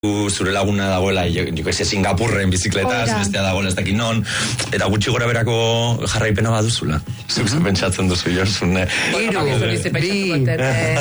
zure laguna dagoela, jo que Singapurren bizikletaz, bestea dagoela ez dakit non, eta gutxi gora berako jarraipena baduzula. Zuk pentsatzen duzu, Josun. Hiru, bi...